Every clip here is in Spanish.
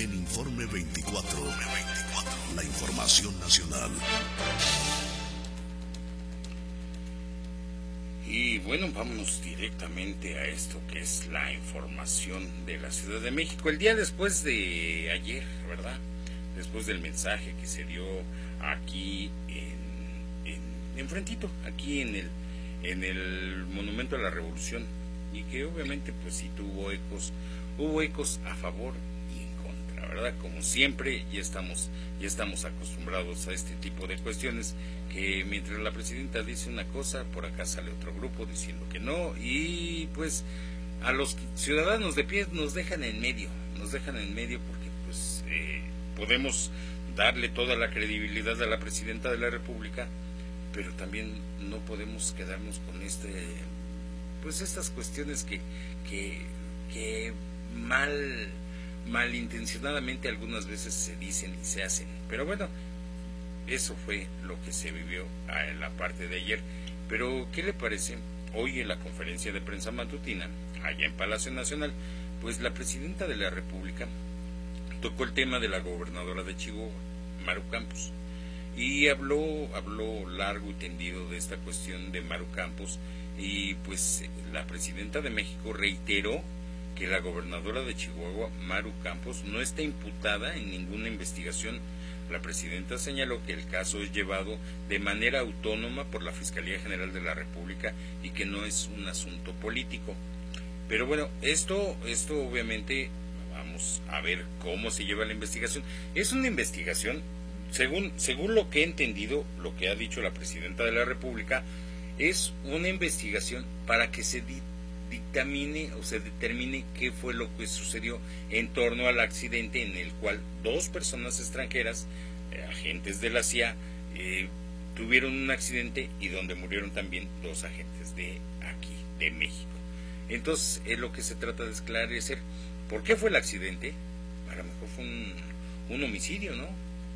en Informe 24. La información nacional. Y bueno, vámonos directamente a esto que es la información de la Ciudad de México. El día después de ayer, ¿verdad? Después del mensaje que se dio aquí enfrentito, aquí en el Monumento a la Revolución, y que obviamente pues sí hubo ecos a favor y en contra, ¿verdad? Como siempre, ya estamos acostumbrados a este tipo de cuestiones, que mientras la presidenta dice una cosa, por acá sale otro grupo diciendo que no, y pues a los ciudadanos de pie nos dejan en medio porque pues podemos darle toda la credibilidad a la presidenta de la República, pero también no podemos quedarnos con estas cuestiones que malintencionadamente algunas veces se dicen y se hacen. Pero bueno, eso fue lo que se vivió en la parte de ayer. Pero ¿qué le parece? Hoy en la conferencia de prensa matutina, allá en Palacio Nacional, pues la presidenta de la República tocó el tema de la gobernadora de Chihuahua, Maru Campos, y habló largo y tendido de esta cuestión de Maru Campos, y pues la presidenta de México reiteró que la gobernadora de Chihuahua, Maru Campos, no está imputada en ninguna investigación. La presidenta señaló que el caso es llevado de manera autónoma por la Fiscalía General de la República y que no es un asunto político. Pero bueno, esto obviamente vamos a ver cómo se lleva la investigación. Es una investigación, según lo que he entendido, lo que ha dicho la presidenta de la República, es una investigación para que se dictamine o se determine qué fue lo que sucedió en torno al accidente en el cual 2 personas extranjeras, agentes de la CIA, tuvieron un accidente y donde murieron también 2 agentes de aquí, de México. Entonces, es lo que se trata de esclarecer. ¿Por qué fue el accidente? A lo mejor fue un homicidio, ¿no?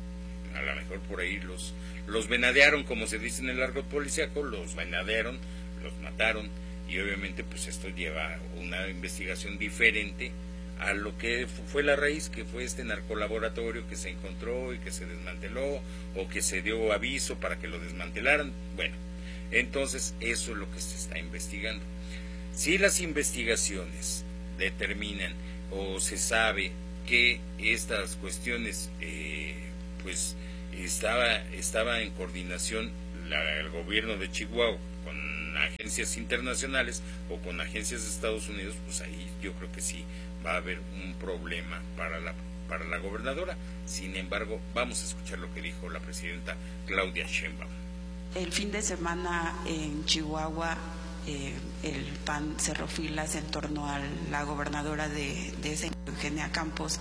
A lo mejor por ahí los venadearon, como se dice en el argot policíaco, los venadearon, los mataron, y obviamente pues esto lleva una investigación diferente a lo que fue la raíz, que fue este narcolaboratorio que se encontró y que se desmanteló, o que se dio aviso para que lo desmantelaran. Bueno, entonces eso es lo que se está investigando. Si las investigaciones determinan o se sabe que estas cuestiones pues estaba en coordinación el gobierno de Chihuahua con agencias internacionales o con agencias de Estados Unidos, pues ahí yo creo que sí va a haber un problema para la gobernadora. Sin embargo, vamos a escuchar lo que dijo la presidenta Claudia Sheinbaum. El fin de semana en Chihuahua el PAN cerró filas en torno a la gobernadora de Eugenia Campos,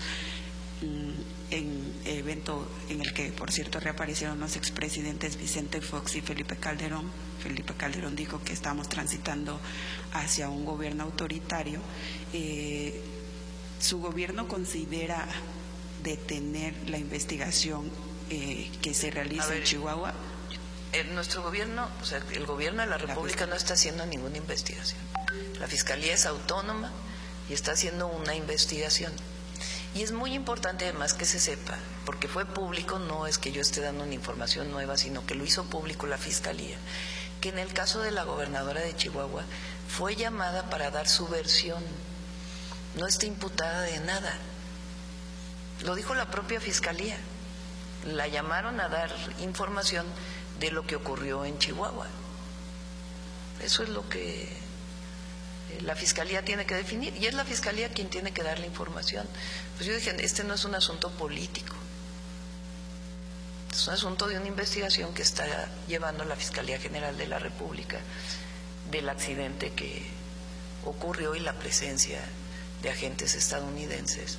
en evento en el que, por cierto, reaparecieron los expresidentes Vicente Fox y Felipe Calderón. Felipe Calderón dijo que estamos transitando hacia un gobierno autoritario. Su gobierno considera detener la investigación que se realiza en Chihuahua. Nuestro gobierno, o sea, el gobierno de la República no está haciendo ninguna investigación. La Fiscalía es autónoma y está haciendo una investigación. Y es muy importante además que se sepa, porque fue público, no es que yo esté dando una información nueva, sino que lo hizo público la Fiscalía, que en el caso de la gobernadora de Chihuahua fue llamada para dar su versión, no está imputada de nada. Lo dijo la propia Fiscalía, la llamaron a dar información de lo que ocurrió en Chihuahua. Eso es lo que la Fiscalía tiene que definir, y es la Fiscalía quien tiene que dar la información. Pues yo dije, este no es un asunto político, es un asunto de una investigación que está llevando la Fiscalía General de la República del accidente que ocurrió y la presencia de agentes estadounidenses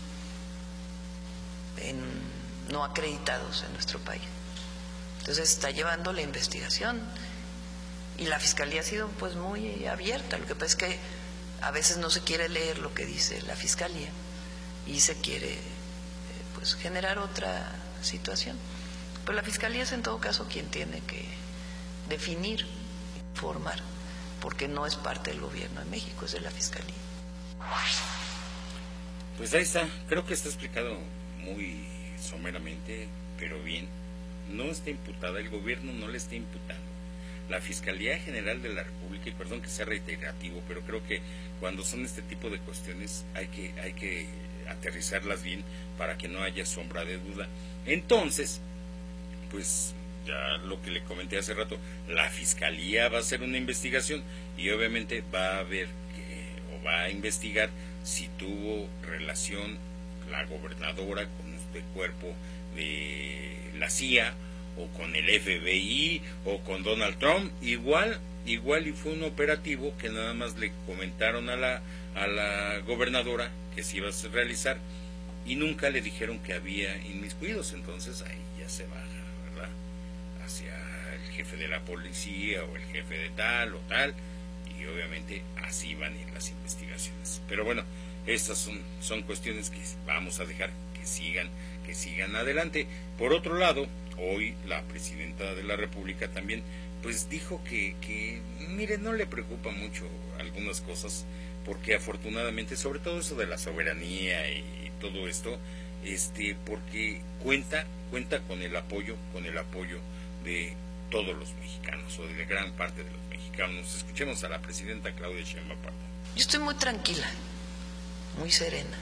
no acreditados en nuestro país. Entonces está llevando la investigación y la Fiscalía ha sido pues muy abierta. Lo que pasa es que a veces no se quiere leer lo que dice la Fiscalía y se quiere pues generar otra situación. Pero la Fiscalía es en todo caso quien tiene que definir, informar, porque no es parte del gobierno de México, es de la Fiscalía. Pues ahí está, creo que está explicado muy someramente, pero bien, no está imputada, el gobierno no le está imputando. La Fiscalía General de la República, y perdón que sea reiterativo, pero creo que cuando son este tipo de cuestiones hay que aterrizarlas bien para que no haya sombra de duda. Entonces, pues ya lo que le comenté hace rato, la Fiscalía va a hacer una investigación y obviamente va a ver o va a investigar si tuvo relación la gobernadora con este cuerpo de la CIA o con el FBI o con Donald Trump, igual y fue un operativo que nada más le comentaron a la gobernadora que se iba a realizar y nunca le dijeron que había inmiscuidos. Entonces ahí ya se baja, ¿verdad?, hacia el jefe de la policía o el jefe de tal o tal, y obviamente así van a ir las investigaciones. Pero bueno, estas son cuestiones que vamos a dejar que sigan adelante. Por otro lado, hoy la presidenta de la República también pues dijo que mire, no le preocupa mucho algunas cosas, porque afortunadamente, sobre todo eso de la soberanía y todo esto, porque cuenta con el apoyo de todos los mexicanos, o de gran parte de los mexicanos. Escuchemos a la presidenta Claudia Sheinbaum Pardo. Yo estoy muy tranquila, muy serena.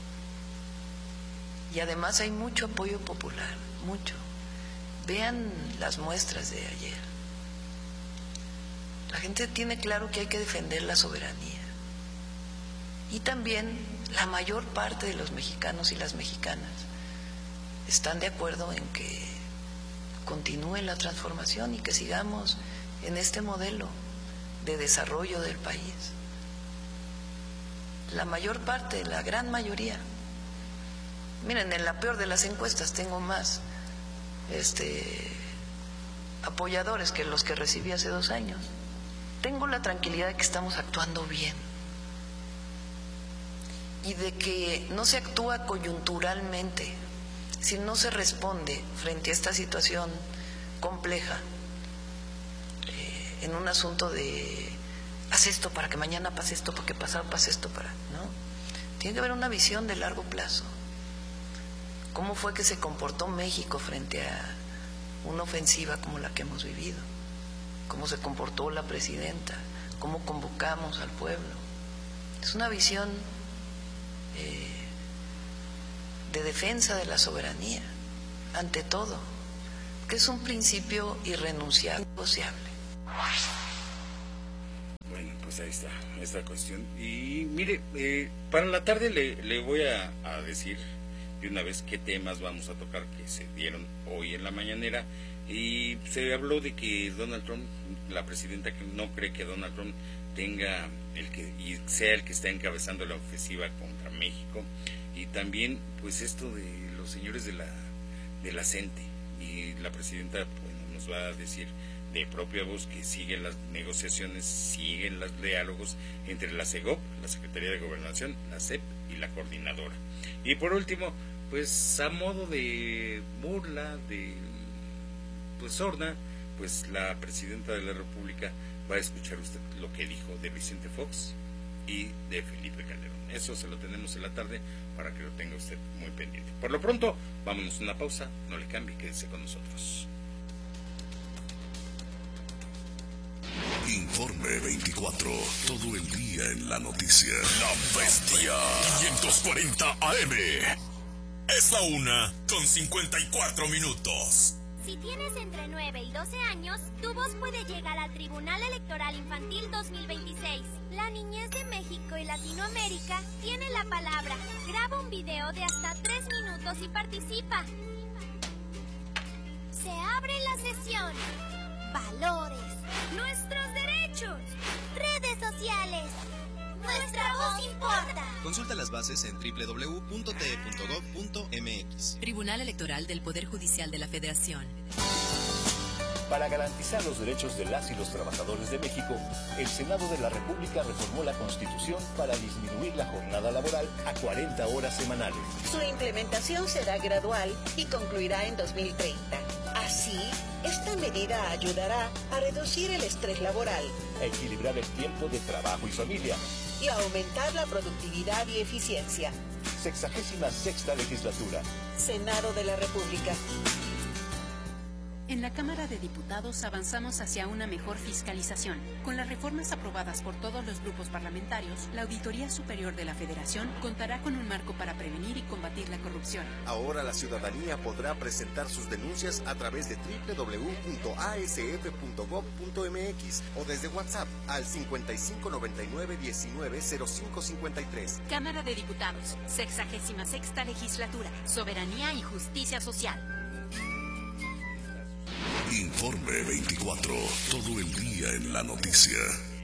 Y además hay mucho apoyo popular, mucho. Vean las muestras de ayer. La gente tiene claro que hay que defender la soberanía. Y también la mayor parte de los mexicanos y las mexicanas están de acuerdo en que continúe la transformación y que sigamos en este modelo de desarrollo del país. La mayor parte, la gran mayoría. Miren, en la peor de las encuestas tengo más apoyadores que los que recibí hace 2 años. Tengo la tranquilidad de que estamos actuando bien y de que no se actúa coyunturalmente, si no se responde frente a esta situación compleja en un asunto de haz esto para que mañana pase esto, para que pasado pase esto, ¿no? Tiene que haber una visión de largo plazo. ¿Cómo fue que se comportó México frente a una ofensiva como la que hemos vivido? ¿Cómo se comportó la presidenta? ¿Cómo convocamos al pueblo? Es una visión de defensa de la soberanía, ante todo, que es un principio irrenunciable, negociable. Bueno, pues ahí está esta cuestión. Y mire, para la tarde le voy a decir de una vez qué temas vamos a tocar que se dieron hoy en la mañanera. Y se habló de que Donald Trump, la presidenta, que no cree que Donald Trump tenga sea el que está encabezando la ofensiva contra México, y también pues esto de los señores de la CENTE, y la presidenta nos va a decir de propia voz que siguen las negociaciones, siguen los diálogos entre la CEGOP, la Secretaría de Gobernación, la CEP y la coordinadora. Y por último, pues a modo de burla, de sorna, pues la presidenta de la República va a escuchar usted lo que dijo de Vicente Fox y de Felipe Calderón. Eso se lo tenemos en la tarde para que lo tenga usted muy pendiente. Por lo pronto, vámonos a una pausa, no le cambie, quédese con nosotros. Informe 24, todo el día en la noticia. La Bestia 540 AM. Es la 1:54. Si tienes entre 9 y 12 años, tu voz puede llegar al Tribunal Electoral Infantil 2026. La niñez de México y Latinoamérica tiene la palabra. Graba un video de hasta 3 minutos y participa. Se abre la sesión. Valores. Nuestros derechos. Redes sociales. Nuestra voz importa. Consulta las bases en www.te.gov.mx. Tribunal Electoral del Poder Judicial de la Federación. Para garantizar los derechos de las y los trabajadores de México, el Senado de la República reformó la Constitución para disminuir la jornada laboral a 40 horas semanales. Su implementación será gradual y concluirá en 2030. Así, esta medida ayudará a reducir el estrés laboral, a equilibrar el tiempo de trabajo y familia y a aumentar la productividad y eficiencia. 66ª legislatura. Senado de la República. En la Cámara de Diputados avanzamos hacia una mejor fiscalización. Con las reformas aprobadas por todos los grupos parlamentarios, la Auditoría Superior de la Federación contará con un marco para prevenir y combatir la corrupción. Ahora la ciudadanía podrá presentar sus denuncias a través de www.asf.gov.mx o desde WhatsApp al 5599-190553. Cámara de Diputados, 66ª Legislatura, Soberanía y Justicia Social. Informe 24, todo el día en la noticia.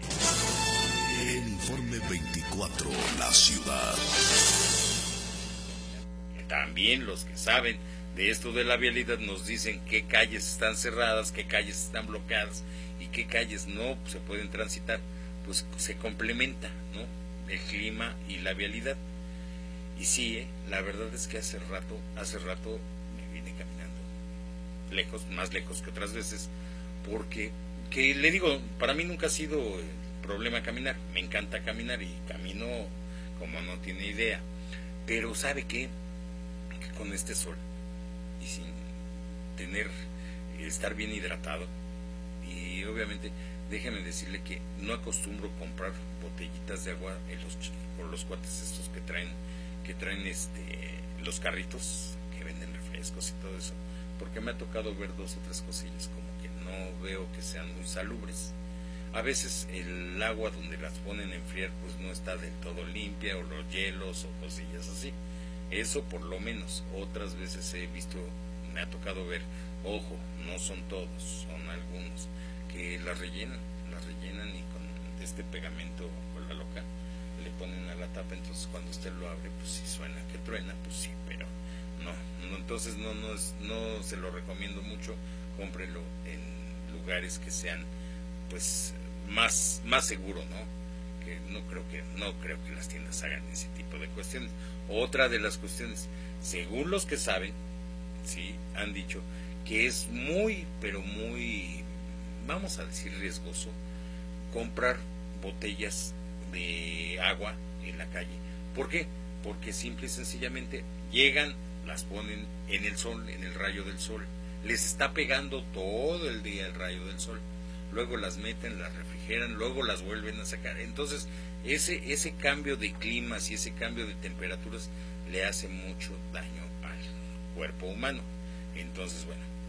En Informe 24, la ciudad. También los que saben de esto de la vialidad nos dicen qué calles están cerradas, qué calles están bloqueadas y qué calles no se pueden transitar. Pues se complementa, ¿no?, el clima y la vialidad. Y sí, la verdad es que hace rato me vine caminando lejos, más lejos que otras veces, porque, que le digo, para mí nunca ha sido problema caminar, me encanta caminar y camino como no tiene idea, pero ¿sabe qué? Que con este sol y sin estar bien hidratado, y obviamente déjeme decirle que no acostumbro comprar botellitas de agua por los cuates estos que traen los carritos que venden refrescos y todo eso, porque me ha tocado ver 2 o 3 cosillas como que no veo que sean muy salubres. A veces el agua donde las ponen a enfriar pues no está del todo limpia, o los hielos o cosillas así. Eso por lo menos. Otras veces me ha tocado ver, ojo, no son todos, son algunos, que las rellenan y con este pegamento con la loca le ponen a la tapa, entonces cuando usted lo abre pues sí suena que truena, pues sí, pero no, entonces no se lo recomiendo mucho. Cómprelo en lugares que sean pues más seguros, ¿no? Que no creo que las tiendas hagan ese tipo de cuestiones. Otra de las cuestiones, según los que saben, sí, han dicho que es muy, pero muy, vamos a decir, riesgoso comprar botellas de agua en la calle. ¿Por qué? Porque simple y sencillamente llegan, las ponen en el sol, en el rayo del sol, les está pegando todo el día el rayo del sol, luego las meten, las refrigeran, luego las vuelven a sacar. Entonces ese cambio de climas y ese cambio de temperaturas le hace mucho daño al cuerpo humano. Entonces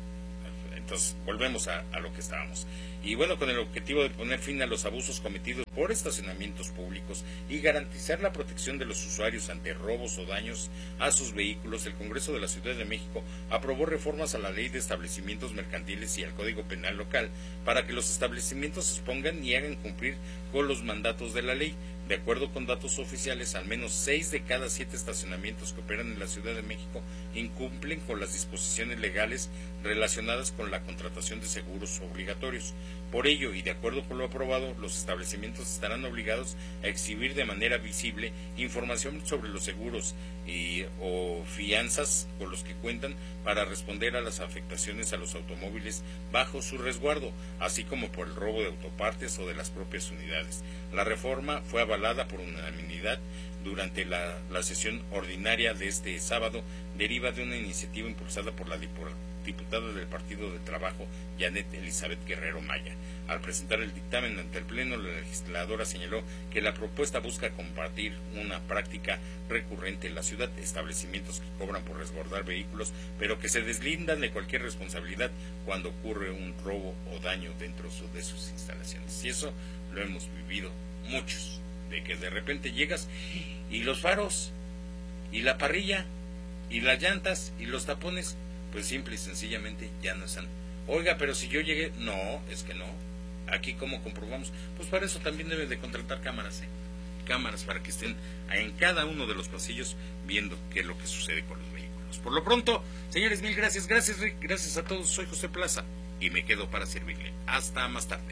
volvemos a lo que estábamos. Y bueno, con el objetivo de poner fin a los abusos cometidos por estacionamientos públicos y garantizar la protección de los usuarios ante robos o daños a sus vehículos, el Congreso de la Ciudad de México aprobó reformas a la Ley de Establecimientos Mercantiles y al Código Penal Local para que los establecimientos expongan y hagan cumplir con los mandatos de la ley. De acuerdo con datos oficiales, al menos 6 de cada 7 estacionamientos que operan en la Ciudad de México incumplen con las disposiciones legales relacionadas con la contratación de seguros obligatorios. Por ello, y de acuerdo con lo aprobado, los establecimientos estarán obligados a exhibir de manera visible información sobre los seguros o fianzas con los que cuentan para responder a las afectaciones a los automóviles bajo su resguardo, así como por el robo de autopartes o de las propias unidades. La reforma fue avalada por unanimidad durante la sesión ordinaria de este sábado, deriva de una iniciativa impulsada por la diputada del Partido de Trabajo, Janet Elizabeth Guerrero Maya. Al presentar el dictamen ante el Pleno, la legisladora señaló que la propuesta busca combatir una práctica recurrente en la ciudad, establecimientos que cobran por resguardar vehículos, pero que se deslindan de cualquier responsabilidad cuando ocurre un robo o daño dentro de sus instalaciones. Y eso lo hemos vivido muchos, de que de repente llegas y los faros, y la parrilla, y las llantas, y los tapones, pues simple y sencillamente ya no están. Oiga, pero si yo llegué, no, es que no. Aquí ¿cómo comprobamos? Pues para eso también deben de contratar cámaras, cámaras para que estén en cada uno de los pasillos viendo qué es lo que sucede con los vehículos. Por lo pronto, señores, mil gracias, gracias Rick, gracias a todos, soy José Plaza y me quedo para servirle. Hasta más tarde.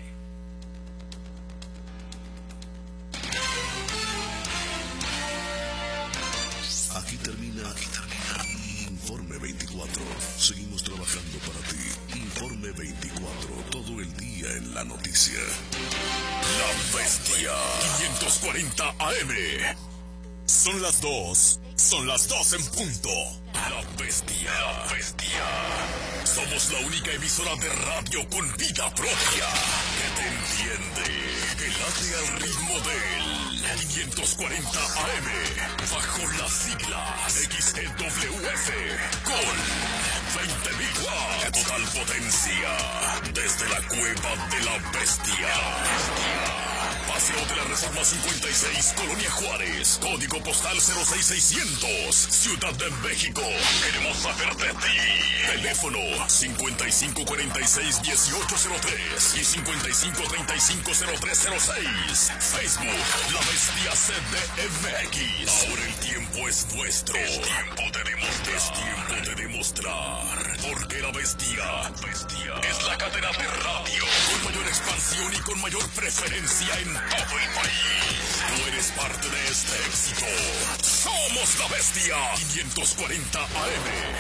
Aquí termina Informe 24. Seguimos trabajando para ti. Informe 24, todo el día en la noticia. La Bestia 540 AM. Son las 2. Son las 2 en punto. La Bestia. La Bestia. Somos la única emisora de radio con vida propia que te entiende, que late al ritmo del 540 AM, bajo las siglas XEWF, con 20.000 watts de total potencia, desde la cueva de la Bestia. Paseo de la Reforma 56, Colonia Juárez, código postal 06600, Ciudad de México. Queremos saber de ti. Teléfono 5546-1803 y 5535-0306. Facebook, La Bestia CDMX. Ahora el tiempo es nuestro. Es tiempo de demostrar. Es tiempo de demostrar. Porque La Bestia es la cadena de radio con mayor expansión y con mayor preferencia en todo el país. Tú eres parte de este éxito. Somos La Bestia 540 AM.